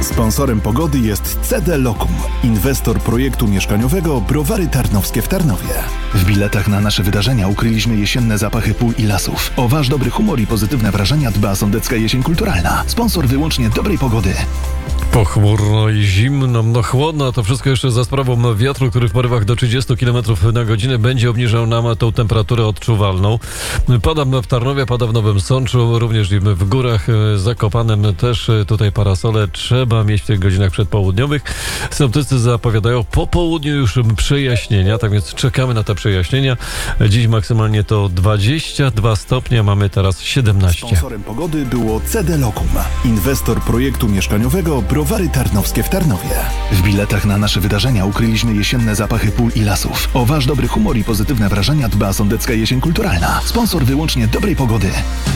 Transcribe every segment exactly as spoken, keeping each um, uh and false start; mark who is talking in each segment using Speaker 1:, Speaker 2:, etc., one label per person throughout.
Speaker 1: Sponsorem pogody jest C D Lokum, inwestor projektu mieszkaniowego Browary Tarnowskie w Tarnowie. W biletach na nasze wydarzenia ukryliśmy jesienne zapachy pól i lasów. O wasz dobry humor i pozytywne wrażenia dba Sądecka Jesień Kulturalna. Sponsor wyłącznie dobrej pogody.
Speaker 2: Pochmurno i zimno, no chłodno, to wszystko jeszcze za sprawą wiatru, który w porywach do trzydziestu kilometrów na godzinę będzie obniżał nam tą temperaturę odczuwalną. Pada w Tarnowie, pada w Nowym Sączu, również i w górach Zakopanem też tutaj parasole trzeba mieć w tych godzinach przedpołudniowych. Synoptycy zapowiadają po południu już przejaśnienia, tak więc czekamy na te przejaśnienia. Dziś maksymalnie to dwadzieścia dwa stopnie, mamy teraz siedemnaście.
Speaker 1: Sponsorem pogody było C D Lokum, inwestor projektu mieszkaniowego Browary Tarnowskie w Tarnowie. W biletach na nasze wydarzenia ukryliśmy jesienne zapachy pól i lasów. O wasz dobry humor i pozytywne wrażenia dba Sądecka Jesień Kulturalna. Sponsor wyłącznie dobrej pogody.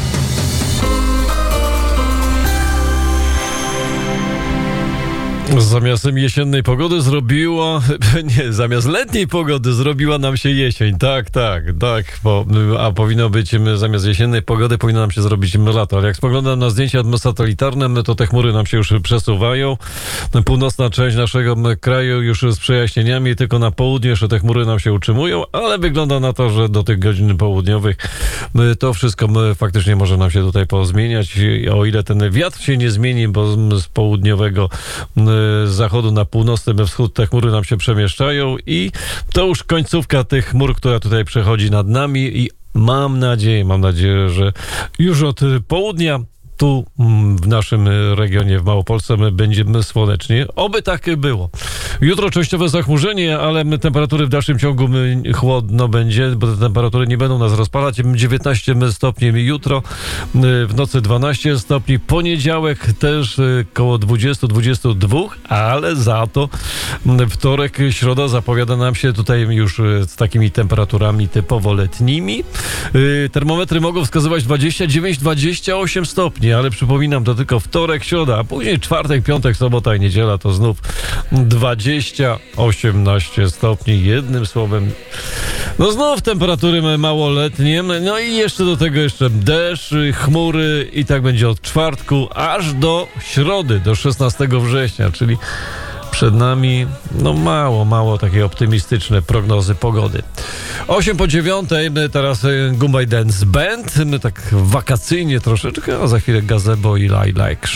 Speaker 2: Zamiast jesiennej pogody zrobiła, nie, zamiast letniej pogody zrobiła nam się jesień. Tak, tak, tak, bo, a powinno być, zamiast jesiennej pogody powinno nam się zrobić lato. Ale jak spoglądam na zdjęcia satelitarne, to te chmury nam się już przesuwają. Północna część naszego kraju już z przejaśnieniami, tylko na południu jeszcze te chmury nam się utrzymują, ale wygląda na to, że do tych godzin południowych to wszystko faktycznie może nam się tutaj pozmieniać. O ile ten wiatr się nie zmieni, bo z południowego z zachodu na północny wschód te chmury nam się przemieszczają i to już końcówka tych chmur, która tutaj przechodzi nad nami i mam nadzieję, mam nadzieję, że już od południa tu w naszym regionie, w Małopolsce, będziemy słonecznie. Oby tak było. Jutro częściowe zachmurzenie, ale temperatury w dalszym ciągu chłodno będzie, bo te temperatury nie będą nas rozpalać. dziewiętnaście stopni jutro, w nocy dwanaście stopni. Poniedziałek też koło dwadzieścia do dwudziestu dwóch, ale za to wtorek, środa zapowiada nam się tutaj już z takimi temperaturami typowo letnimi. Termometry mogą wskazywać dwadzieścia dziewięć do dwudziestu ośmiu stopni, ale przypominam, to tylko wtorek, środa, a później czwartek, piątek, sobota i niedziela to znów dwadzieścia osiemnaście stopni. Jednym słowem, no znów temperatury małoletnie, no i jeszcze do tego jeszcze deszcz, chmury i tak będzie od czwartku aż do środy, do szesnastego września, czyli przed nami, no mało, mało takie optymistyczne prognozy pogody. osiem po dziewiątej, teraz Gumbay Dance Band, my tak wakacyjnie troszeczkę, a za chwilę Gazebo i I Like